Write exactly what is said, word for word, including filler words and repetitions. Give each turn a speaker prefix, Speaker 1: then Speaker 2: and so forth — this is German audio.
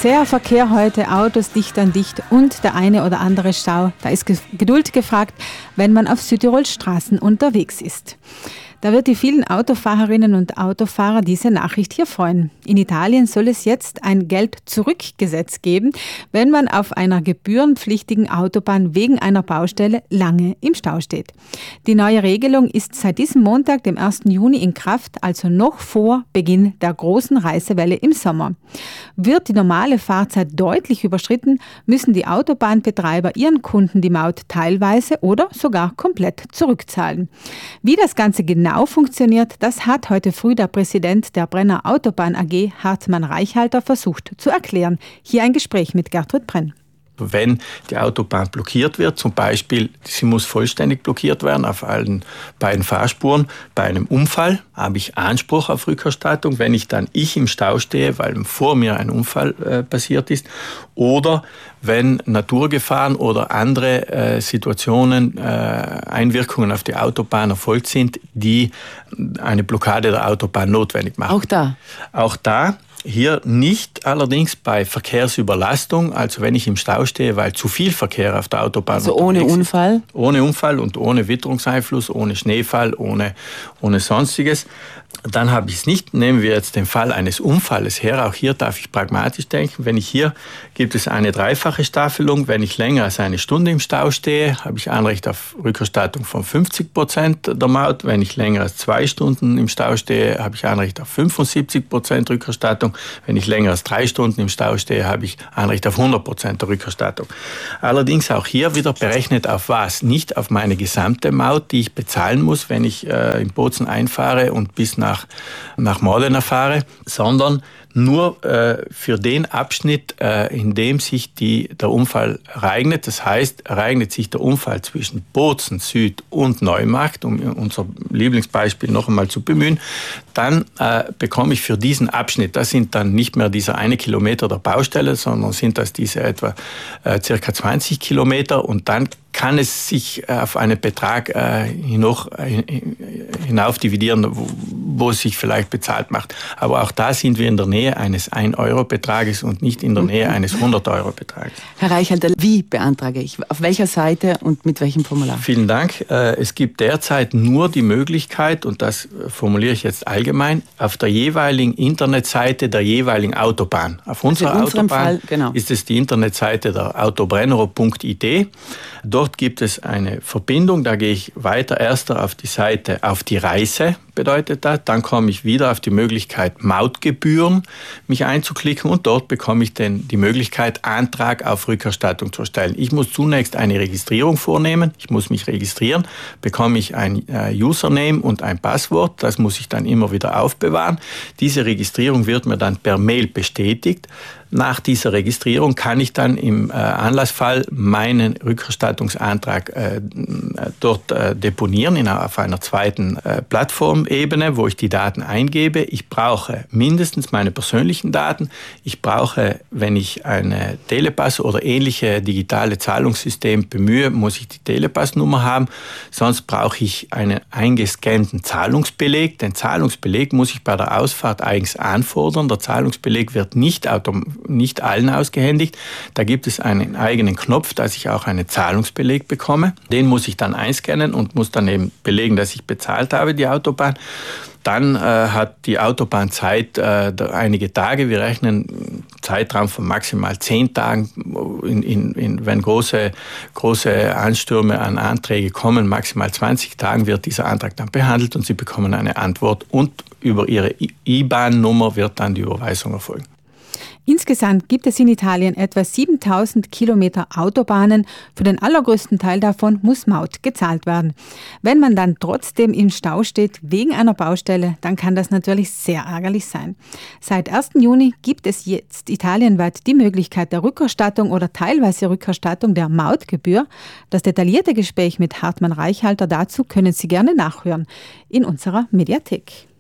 Speaker 1: Zäher Verkehr heute, Autos dicht an dicht und der eine oder andere Stau. Da ist Geduld gefragt, wenn man auf Südtirols Straßen unterwegs ist. Da wird die vielen Autofahrerinnen und Autofahrer diese Nachricht hier freuen. In Italien soll es jetzt ein Geld-Zurück-Gesetz geben, wenn man auf einer gebührenpflichtigen Autobahn wegen einer Baustelle lange im Stau steht. Die neue Regelung ist seit diesem Montag, dem ersten Juni, in Kraft, also noch vor Beginn der großen Reisewelle im Sommer. Wird die normale Fahrzeit deutlich überschritten, müssen die Autobahnbetreiber ihren Kunden die Maut teilweise oder sogar komplett zurückzahlen. Wie das Ganze genau funktioniert, das hat heute früh der Präsident der Brenner Autobahn A G, Hartmann Reichhalter, versucht zu erklären. Hier ein Gespräch mit Gertrud Brenn.
Speaker 2: Wenn die Autobahn blockiert wird, zum Beispiel, sie muss vollständig blockiert werden auf allen beiden Fahrspuren, bei einem Unfall habe ich Anspruch auf Rückerstattung, wenn ich dann ich im Stau stehe, weil vor mir ein Unfall äh, passiert ist, oder wenn Naturgefahren oder andere äh, Situationen, äh, Einwirkungen auf die Autobahn erfolgt sind, die eine Blockade der Autobahn notwendig machen.
Speaker 3: Auch da?
Speaker 2: Auch da. Hier nicht allerdings bei Verkehrsüberlastung, also wenn ich im Stau stehe, weil zu viel Verkehr auf der Autobahn
Speaker 3: also ohne Unfall?
Speaker 2: Ist. Ohne Unfall und ohne Witterungseinfluss, ohne Schneefall, ohne, ohne Sonstiges. Dann habe ich es nicht. Nehmen wir jetzt den Fall eines Unfalles her. Auch hier darf ich pragmatisch denken. Wenn ich hier, gibt es eine dreifache Staffelung. Wenn ich länger als eine Stunde im Stau stehe, habe ich Anrecht auf Rückerstattung von fünfzig Prozent der Maut. Wenn ich länger als zwei Stunden im Stau stehe, habe ich Anrecht auf fünfundsiebzig Prozent Rückerstattung. Wenn ich länger als drei Stunden im Stau stehe, habe ich Anrecht auf hundert Prozent der Rückerstattung. Allerdings auch hier wieder berechnet auf was? Nicht auf meine gesamte Maut, die ich bezahlen muss, wenn ich äh, in Bozen einfahre und bis nach nach, nach Modena fahre, sondern nur äh, für den Abschnitt, äh, in dem sich die, der Unfall ereignet. Das heißt, ereignet sich der Unfall zwischen Bozen Süd und Neumarkt, um unser Lieblingsbeispiel noch einmal zu bemühen, dann äh, bekomme ich für diesen Abschnitt, das sind dann nicht mehr dieser eine Kilometer der Baustelle, sondern sind das diese etwa äh, circa zwanzig Kilometer, und dann kann es sich auf einen Betrag äh, hinauf, äh, hinauf dividieren, wo, wo es sich vielleicht bezahlt macht. Aber auch da sind wir in der Nähe eines ein Euro Betrages und nicht in der Nähe eines hundert Euro Betrages.
Speaker 3: Herr Reichhalter, wie beantrage ich? Auf welcher Seite und mit welchem Formular?
Speaker 2: Vielen Dank. Es gibt derzeit nur die Möglichkeit, und das formuliere ich jetzt allgemein, auf der jeweiligen Internetseite der jeweiligen Autobahn. Auf unserer
Speaker 3: also in unserem
Speaker 2: Autobahn
Speaker 3: Fall, genau.
Speaker 2: ist es die Internetseite der autobrennero punkt I D. Dort gibt es eine Verbindung, da gehe ich weiter erst auf die Seite auf die Reise, bedeutet das. Dann komme ich wieder auf die Möglichkeit Mautgebühren, mich einzuklicken, und dort bekomme ich dann die Möglichkeit, Antrag auf Rückerstattung zu stellen. Ich muss zunächst eine Registrierung vornehmen, ich muss mich registrieren, bekomme ich ein äh, Username und ein Passwort, das muss ich dann immer wieder aufbewahren. Diese Registrierung wird mir dann per Mail bestätigt. Nach dieser Registrierung kann ich dann im äh, Anlassfall meinen Rückerstattungsantrag äh, dort äh, deponieren in, auf einer zweiten äh, Plattformebene, wo ich die Daten eingebe. Ich brauche mindestens meine persönlichen Daten. Ich brauche, wenn ich eine Telepass oder ähnliche digitale Zahlungssystem bemühe, muss ich die Telepass-Nummer haben. Sonst brauche ich einen eingescannten Zahlungsbeleg. Den Zahlungsbeleg muss ich bei der Ausfahrt eigens anfordern. Der Zahlungsbeleg wird nicht automatisch nicht allen ausgehändigt. Da gibt es einen eigenen Knopf, dass ich auch einen Zahlungsbeleg bekomme. Den muss ich dann einscannen und muss dann eben belegen, dass ich bezahlt habe, die Autobahn. Dann äh, hat die Autobahn Zeit, äh, einige Tage. Wir rechnen einen Zeitraum von maximal zehn Tagen. In, in, in, wenn große, große Anstürme an Anträge kommen, maximal zwanzig Tagen wird dieser Antrag dann behandelt und Sie bekommen eine Antwort. Und über Ihre I B A N-Nummer wird dann die Überweisung erfolgen.
Speaker 1: Insgesamt gibt es in Italien etwa siebentausend Kilometer Autobahnen. Für den allergrößten Teil davon muss Maut gezahlt werden. Wenn man dann trotzdem im Stau steht wegen einer Baustelle, dann kann das natürlich sehr ärgerlich sein. Seit ersten Juni gibt es jetzt italienweit die Möglichkeit der Rückerstattung oder teilweise Rückerstattung der Mautgebühr. Das detaillierte Gespräch mit Hartmann Reichhalter dazu können Sie gerne nachhören in unserer Mediathek.